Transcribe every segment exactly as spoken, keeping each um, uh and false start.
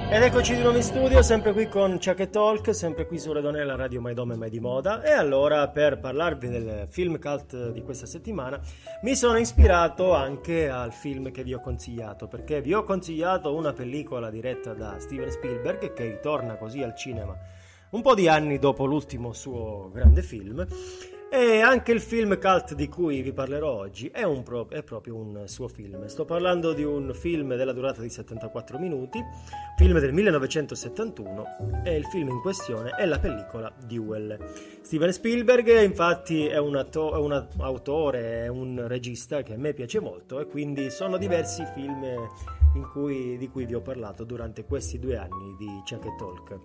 Ed eccoci di nuovo in studio, sempre qui con Chuck e Talk, sempre qui su Redonella, Radio Mai Dome Mai di Moda. E allora, per parlarvi del film cult di questa settimana, mi sono ispirato anche al film che vi ho consigliato, perché vi ho consigliato una pellicola diretta da Steven Spielberg, che ritorna così al cinema un po' di anni dopo l'ultimo suo grande film. E anche il film cult di cui vi parlerò oggi è, un pro- è proprio un suo film. Sto parlando di un film della durata di settantaquattro minuti, film del millenovecentosettantuno, e il film in questione è la pellicola Duel. Steven Spielberg infatti è un, atto- è un autore, è un regista che a me piace molto, e quindi sono diversi i film in cui, di cui vi ho parlato durante questi due anni di Chuck e Talk.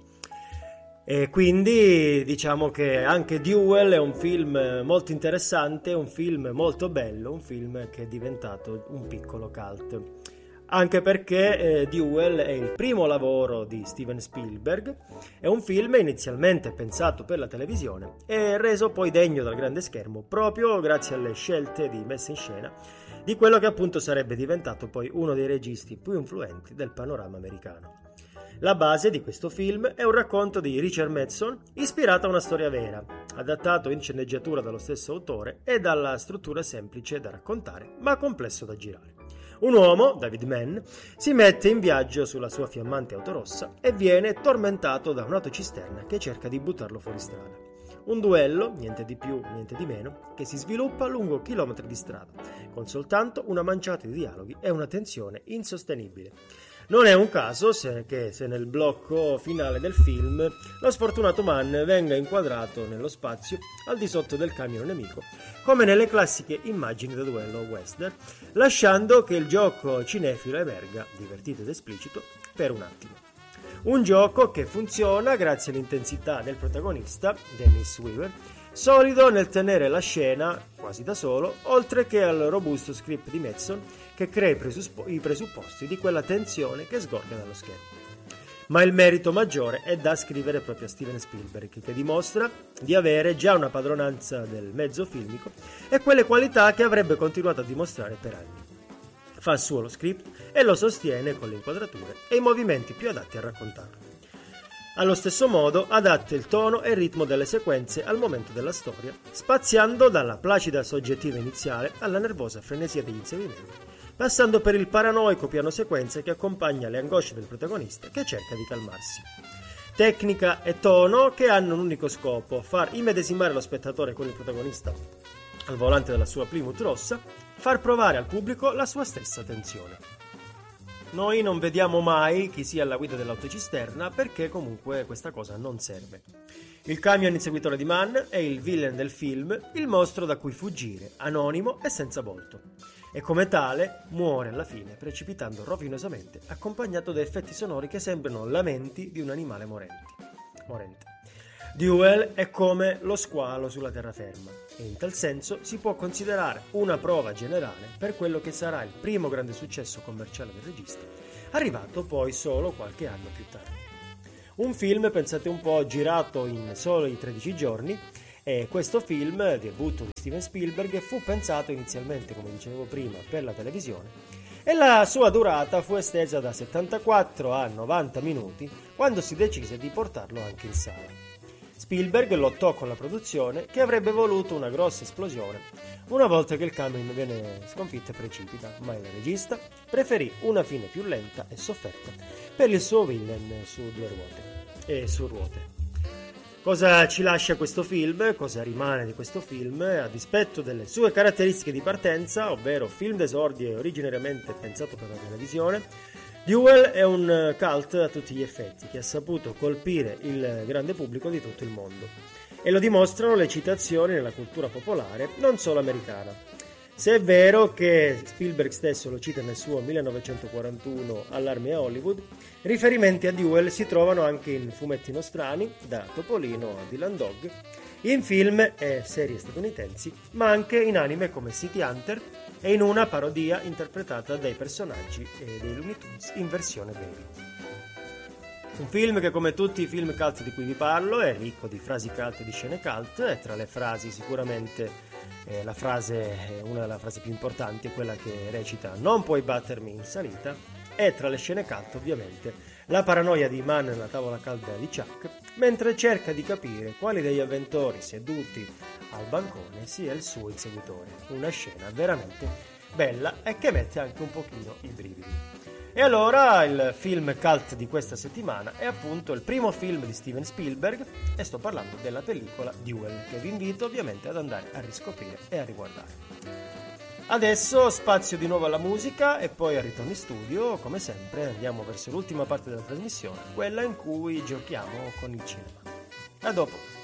E quindi diciamo che anche Duel è un film molto interessante, un film molto bello, un film che è diventato un piccolo cult. Anche perché eh, Duel è il primo lavoro di Steven Spielberg, è un film inizialmente pensato per la televisione e reso poi degno dal grande schermo proprio grazie alle scelte di messa in scena di quello che appunto sarebbe diventato poi uno dei registi più influenti del panorama americano. La base di questo film è un racconto di Richard Matheson ispirato a una storia vera, adattato in sceneggiatura dallo stesso autore e dalla struttura semplice da raccontare ma complesso da girare. Un uomo, David Mann, si mette in viaggio sulla sua fiammante auto rossa e viene tormentato da un'autocisterna che cerca di buttarlo fuori strada. Un duello, niente di più, niente di meno, che si sviluppa lungo chilometri di strada, con soltanto una manciata di dialoghi e una tensione insostenibile. Non è un caso se, che se nel blocco finale del film lo sfortunato Mann venga inquadrato nello spazio al di sotto del camion nemico, come nelle classiche immagini da duello western, lasciando che il gioco cinefilo emerga, divertito ed esplicito, per un attimo. Un gioco che funziona grazie all'intensità del protagonista, Dennis Weaver, solido nel tenere la scena quasi da solo, oltre che al robusto script di Matheson che crea i, presuspo- i presupposti di quella tensione che sgorga dallo schermo. Ma il merito maggiore è da ascrivere proprio a Steven Spielberg, che dimostra di avere già una padronanza del mezzo filmico e quelle qualità che avrebbe continuato a dimostrare per anni. Fa suo lo script e lo sostiene con le inquadrature e i movimenti più adatti a raccontarlo. Allo stesso modo adatta il tono e il ritmo delle sequenze al momento della storia, spaziando dalla placida soggettiva iniziale alla nervosa frenesia degli inserimenti, passando per il paranoico piano sequenze che accompagna le angosce del protagonista che cerca di calmarsi. Tecnica e tono che hanno un unico scopo: far immedesimare lo spettatore con il protagonista al volante della sua Plymouth rossa, far provare al pubblico la sua stessa tensione. Noi non vediamo mai chi sia alla guida dell'autocisterna perché comunque questa cosa non serve. Il camion inseguitore di Mann è il villain del film, il mostro da cui fuggire, anonimo e senza volto. E come tale muore alla fine precipitando rovinosamente, accompagnato da effetti sonori che sembrano lamenti di un animale morente. morente. Duel è come lo squalo sulla terraferma e in tal senso si può considerare una prova generale per quello che sarà il primo grande successo commerciale del regista, arrivato poi solo qualche anno più tardi. Un film, pensate un po', girato in soli tredici giorni, e questo film, debutto di Steven Spielberg, fu pensato inizialmente, come dicevo prima, per la televisione e la sua durata fu estesa da settantaquattro a novanta minuti quando si decise di portarlo anche in sala. Spielberg lottò con la produzione che avrebbe voluto una grossa esplosione una volta che il camion viene sconfitto e precipita, ma il regista preferì una fine più lenta e sofferta per il suo villain su due ruote e su ruote. Cosa ci lascia questo film? Cosa rimane di questo film? A dispetto delle sue caratteristiche di partenza, ovvero film d'esordio originariamente pensato per la televisione, Duel è un cult a tutti gli effetti che ha saputo colpire il grande pubblico di tutto il mondo e lo dimostrano le citazioni nella cultura popolare non solo americana. Se è vero che Spielberg stesso lo cita nel suo millenovecentoquarantuno Allarme a Hollywood, riferimenti a Duel si trovano anche in fumetti nostrani, da Topolino a Dylan Dog, in film e serie statunitensi, ma anche in anime come City Hunter e in una parodia interpretata dai personaggi dei Looney Tunes in versione baby. Un film che, come tutti i film cult di cui vi parlo, è ricco di frasi cult e di scene cult, e tra le frasi sicuramente eh, la frase, una delle frasi più importanti è quella che recita: non puoi battermi in salita, e tra le scene cult ovviamente la paranoia di Man nella tavola calda di Chuck mentre cerca di capire quali degli avventori seduti al bancone sia il suo inseguitore. Una scena veramente bella e che mette anche un pochino i brividi. E allora il film cult di questa settimana è appunto il primo film di Steven Spielberg e sto parlando della pellicola Duel, che vi invito ovviamente ad andare a riscoprire e a riguardare. Adesso spazio di nuovo alla musica e poi al ritorno in studio, come sempre andiamo verso l'ultima parte della trasmissione, quella in cui giochiamo con il cinema. A dopo!